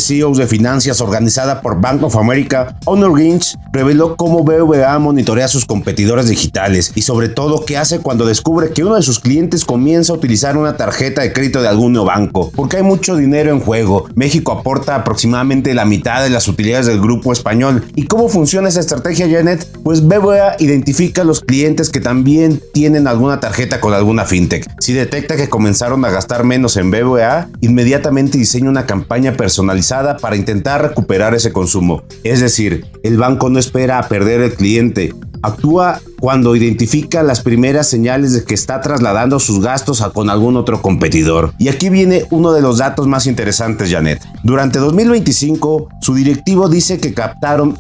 CEOs de finanzas organizada por Bank of America, Honor Ginch, reveló cómo BBVA monitorea a sus competidores digitales y sobre todo qué hace cuando descubre que uno de sus clientes comienza a utilizar una tarjeta de crédito de algún banco, porque hay mucho dinero en juego. México aporta aproximadamente la mitad de las utilidades del grupo español. ¿Y cómo funciona esa estrategia, Janet? Pues BBVA identifica a los clientes que también tienen alguna tarjeta con alguna fintech. Si detecta que comenzaron a gastar menos en BBVA, inmediatamente diseña una campaña personalizada para intentar recuperar ese consumo. Es decir, el banco no espera a perder el cliente. Actúa cuando identifica las primeras señales de que está trasladando sus gastos con algún otro competidor. Y aquí viene uno de los datos más interesantes, Janet. Durante 2025, su directivo dice que captaron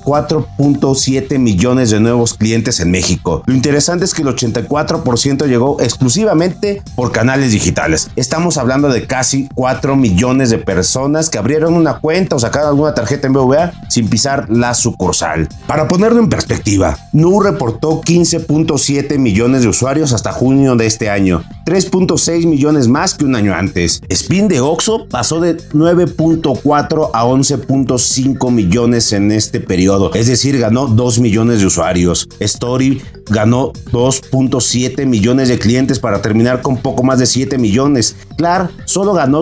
4.7 millones de nuevos clientes en México. Lo interesante es que el 84% llegó exclusivamente por canales digitales. Estamos hablando de casi 4 millones de personas que abrieron una cuenta o sacaron alguna tarjeta en BBVA sin pisar la sucursal. Para ponerlo en perspectiva, Nu reportó 15.7 millones de usuarios hasta junio de este año, 3.6 millones más que un año antes. Spin de Oxxo pasó de 9.4 a 11.5 millones en este periodo, es decir, ganó 2 millones de usuarios. Story ganó 2.7 millones de clientes para terminar con poco más de 7 millones. Klar solo ganó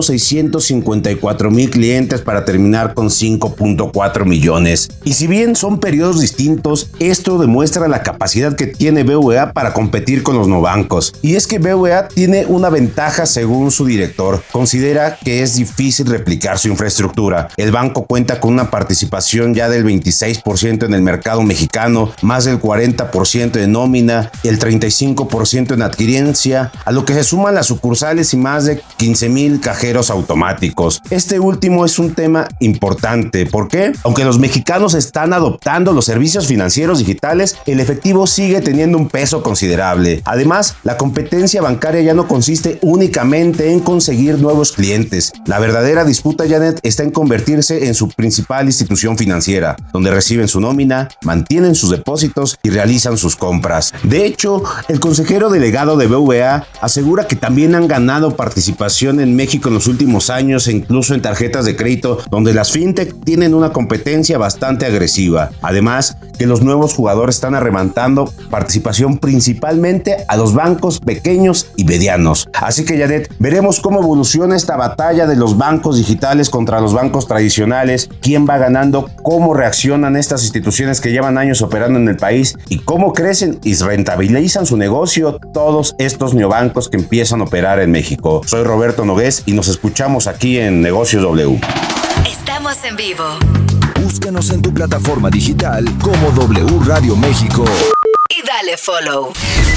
654,000 clientes para terminar con 5.4 millones. Y si bien son periodos distintos, esto demuestra la capacidad que tiene BBVA para competir con los neobancos. Y es que BBVA tiene una ventaja según su director. Considera que es difícil replicar su infraestructura. El banco cuenta con una participación ya del 26% en el mercado mexicano, más del 40% en nómina, el 35% en adquirencia, a lo que se suman las sucursales y más de 15,000 cajeros automáticos. Este último es un tema importante. ¿Por qué? Aunque los mexicanos están adoptando los servicios financieros digitales, el efectivo sigue teniendo un peso considerable. Además, la competencia bancaria ya no consiste únicamente en conseguir nuevos clientes. La verdadera disputa, Janet, está en convertirse en su principal institución financiera, donde reciben su nómina, mantienen sus depósitos y realizan sus compras. De hecho, el consejero delegado de BBVA asegura que también han ganado participación en México en los últimos años e incluso en tarjetas de crédito, donde las fintech tienen una competencia bastante agresiva. Además, que los nuevos jugadores están arrebatando participación principalmente a los bancos pequeños y medianos. Así que, Janet, veremos cómo evoluciona esta batalla de los bancos digitales contra los bancos tradicionales, quién va ganando, cómo reaccionan estas instituciones que llevan años operando en el país y cómo crecen y rentabilizan su negocio todos estos neobancos que empiezan a operar en México. Soy Roberto Nogués y nos escuchamos aquí en Negocios W. Estamos en vivo. Búscanos en tu plataforma digital como W Radio México. Y dale follow.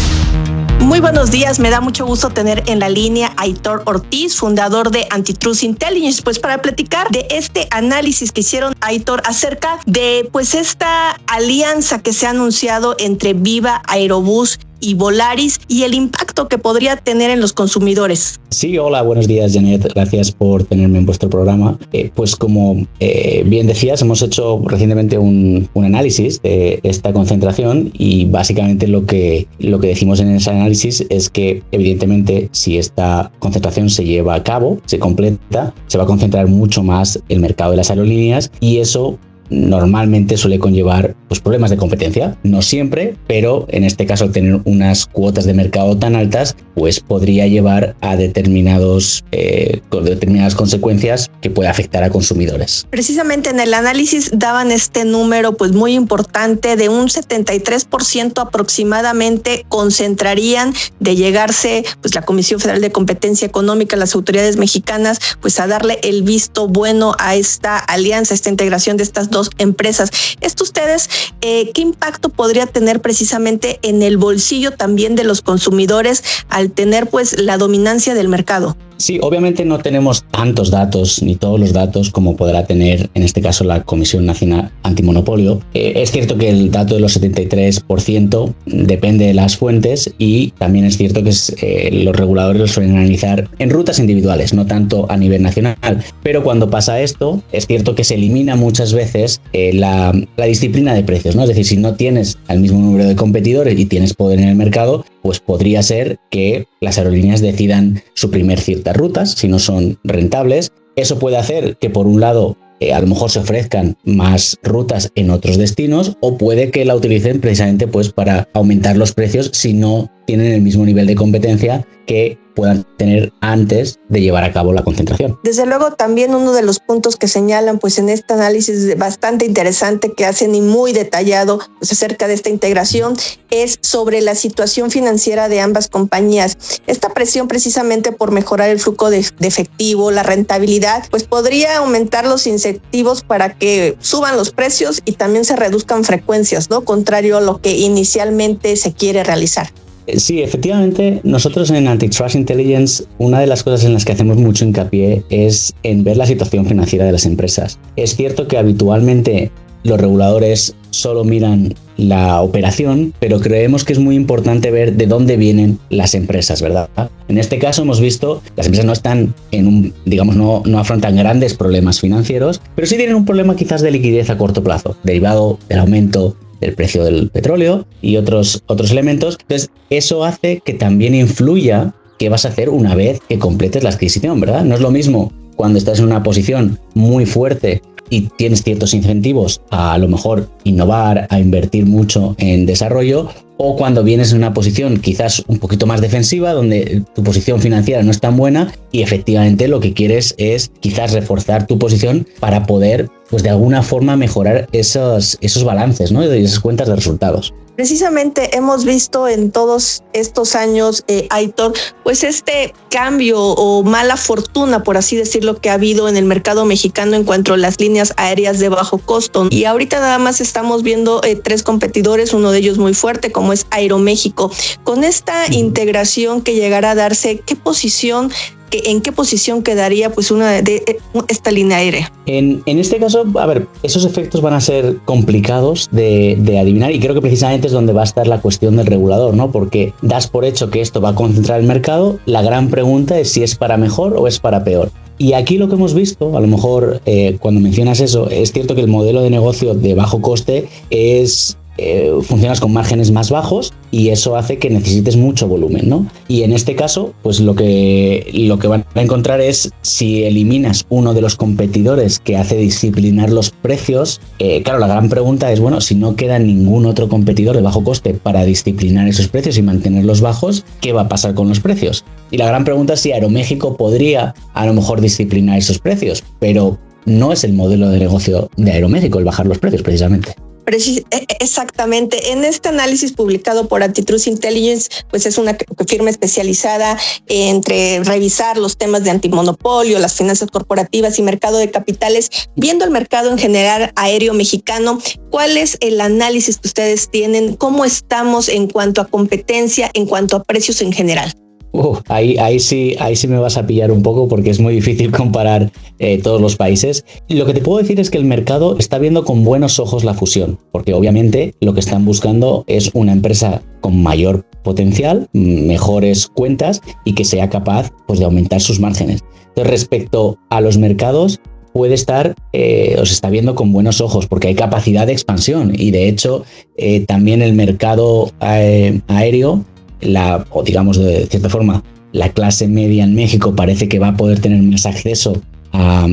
Muy buenos días, me da mucho gusto tener en la línea a Aitor Ortiz, fundador de Antitrust Intelligence, pues para platicar de este análisis que hicieron, Aitor, acerca de pues esta alianza que se ha anunciado entre Viva Aerobús y Volaris y el impacto que podría tener en los consumidores. Sí, hola, buenos días, Janet. Gracias por tenerme en vuestro programa. Pues como bien decías, hemos hecho recientemente un análisis de esta concentración y básicamente lo que decimos en ese análisis es que evidentemente si esta concentración se lleva a cabo, se completa, se va a concentrar mucho más el mercado de las aerolíneas y eso normalmente suele conllevar pues, problemas de competencia. No siempre, pero en este caso al tener unas cuotas de mercado tan altas, pues podría llevar a determinadas consecuencias que puede afectar a consumidores. Precisamente en el análisis daban este número pues muy importante de un 73% aproximadamente concentrarían de llegarse pues la Comisión Federal de Competencia Económica, las autoridades mexicanas, pues a darle el visto bueno a esta alianza, a esta integración de estas dos empresas. Esto ustedes, ¿qué impacto podría tener precisamente en el bolsillo también de los consumidores al tener pues la dominancia del mercado? Sí, obviamente no tenemos tantos datos ni todos los datos como podrá tener en este caso la Comisión Nacional Antimonopolio. Es cierto que el dato de los 73% depende de las fuentes y también es cierto que los reguladores lo suelen analizar en rutas individuales, no tanto a nivel nacional. Pero cuando pasa esto, es cierto que se elimina muchas veces la disciplina de precios, ¿no? Es decir, si no tienes al mismo número de competidores y tienes poder en el mercado, pues podría ser que las aerolíneas decidan suprimir ciertas rutas si no son rentables. Eso puede hacer que por un lado a lo mejor se ofrezcan más rutas en otros destinos, o puede que la utilicen precisamente pues para aumentar los precios si no tienen el mismo nivel de competencia que puedan tener antes de llevar a cabo la concentración. Desde luego, también uno de los puntos que señalan pues en este análisis bastante interesante que hacen y muy detallado pues, acerca de esta integración es sobre la situación financiera de ambas compañías. Esta presión precisamente por mejorar el flujo de efectivo, la rentabilidad, pues podría aumentar los incentivos para que suban los precios y también se reduzcan frecuencias, ¿no? Contrario a lo que inicialmente se quiere realizar. Sí, efectivamente, nosotros en Antitrust Intelligence, una de las cosas en las que hacemos mucho hincapié es en ver la situación financiera de las empresas. Es cierto que habitualmente los reguladores solo miran la operación, pero creemos que es muy importante ver de dónde vienen las empresas, ¿verdad? En este caso hemos visto que las empresas no están no afrontan grandes problemas financieros, pero sí tienen un problema quizás de liquidez a corto plazo, derivado del aumento del precio del petróleo y otros elementos. Entonces, eso hace que también influya qué vas a hacer una vez que completes la adquisición, ¿verdad? No es lo mismo cuando estás en una posición muy fuerte y tienes ciertos incentivos a lo mejor innovar, a invertir mucho en desarrollo, o cuando vienes en una posición quizás un poquito más defensiva, donde tu posición financiera no es tan buena y efectivamente lo que quieres es quizás reforzar tu posición para poder, pues de alguna forma, mejorar esos balances, ¿no? Y esas cuentas de resultados. Precisamente hemos visto en todos estos años, Aitor, pues este cambio o mala fortuna, por así decirlo, que ha habido en el mercado mexicano en cuanto a las líneas aéreas de bajo costo. Y ahorita nada más estamos viendo 3 competidores, uno de ellos muy fuerte, como es Aeroméxico. Con esta integración que llegará a darse, ¿en qué posición quedaría pues una de esta línea aérea? En este caso, a ver, esos efectos van a ser complicados de adivinar, y creo que precisamente es donde va a estar la cuestión del regulador, ¿no? Porque das por hecho que esto va a concentrar el mercado. La gran pregunta es si es para mejor o es para peor. Y aquí lo que hemos visto, a lo mejor cuando mencionas eso, es cierto que el modelo de negocio de bajo coste funcionas con márgenes más bajos y eso hace que necesites mucho volumen, ¿no? Y en este caso, pues lo que van a encontrar es, si eliminas uno de los competidores que hace disciplinar los precios, claro, la gran pregunta es, bueno, si no queda ningún otro competidor de bajo coste para disciplinar esos precios y mantenerlos bajos, ¿qué va a pasar con los precios? Y la gran pregunta es si Aeroméxico podría a lo mejor disciplinar esos precios, pero no es el modelo de negocio de Aeroméxico el bajar los precios precisamente. Exactamente. En este análisis publicado por Antitrust Intelligence, pues es una firma especializada entre revisar los temas de antimonopolio, las finanzas corporativas y mercado de capitales. Viendo el mercado en general aéreo mexicano, ¿cuál es el análisis que ustedes tienen? ¿Cómo estamos en cuanto a competencia, en cuanto a precios en general? Ahí sí me vas a pillar un poco, porque es muy difícil comparar todos los países. Lo que te puedo decir es que el mercado está viendo con buenos ojos la fusión, porque obviamente lo que están buscando es una empresa con mayor potencial, mejores cuentas y que sea capaz pues de aumentar sus márgenes. Entonces, respecto a los mercados, puede estar, os está viendo con buenos ojos, porque hay capacidad de expansión y de hecho también el mercado aéreo, o digamos de cierta forma, la clase media en México parece que va a poder tener más acceso a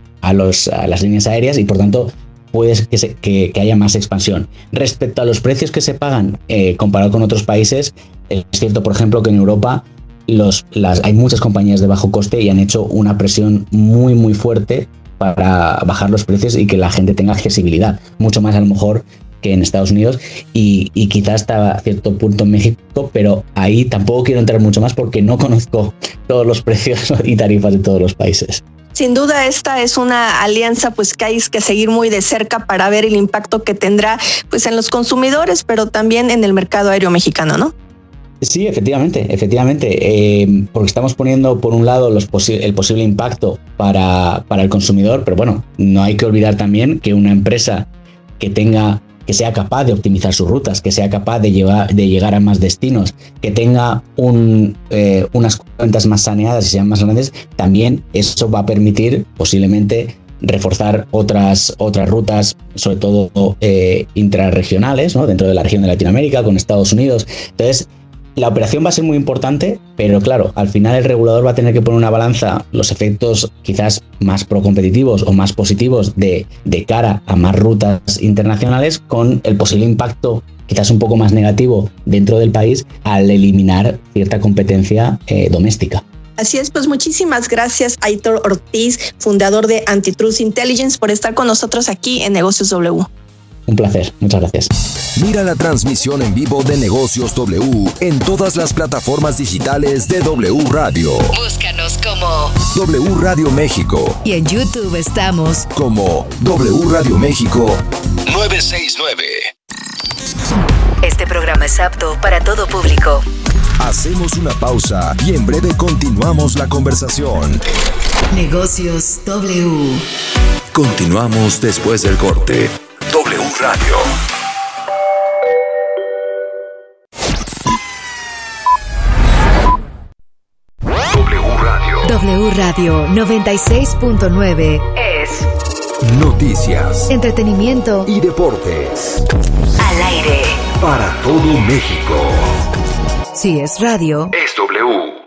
las líneas aéreas y por tanto puede que haya más expansión. Respecto a los precios que se pagan comparado con otros países, es cierto, por ejemplo, que en Europa hay muchas compañías de bajo coste y han hecho una presión muy muy fuerte para bajar los precios y que la gente tenga accesibilidad, mucho más a lo mejor que en Estados Unidos y quizás hasta cierto punto en México, pero ahí tampoco quiero entrar mucho más porque no conozco todos los precios y tarifas de todos los países. Sin duda esta es una alianza pues que hay que seguir muy de cerca para ver el impacto que tendrá pues en los consumidores, pero también en el mercado aéreo mexicano, ¿no? Sí, efectivamente, porque estamos poniendo por un lado el posible impacto para el consumidor, pero bueno, no hay que olvidar también que una empresa que sea capaz de optimizar sus rutas, que sea capaz de llegar a más destinos, que tenga unas cuentas más saneadas y sean más grandes, también eso va a permitir posiblemente reforzar otras rutas, sobre todo intrarregionales, ¿no? Dentro de la región de Latinoamérica, con Estados Unidos. Entonces, La operación va a ser muy importante, pero claro, al final el regulador va a tener que poner una balanza los efectos quizás más procompetitivos o más positivos de cara a más rutas internacionales con el posible impacto quizás un poco más negativo dentro del país al eliminar cierta competencia doméstica. Así es, pues muchísimas gracias Aitor Ortiz, fundador de Antitrust Intelligence, por estar con nosotros aquí en Negocios W. Un placer, muchas gracias. Mira la transmisión en vivo de Negocios W en todas las plataformas digitales de W Radio. Búscanos como W Radio México. Y en YouTube estamos Como W Radio México 969. Este programa es apto para todo público. Hacemos una pausa y en breve continuamos la conversación. Negocios W. Continuamos después del corte. W Radio. W Radio 96.9 es Noticias, entretenimiento y deportes. al aire. Para todo México. Si es radio, Es W.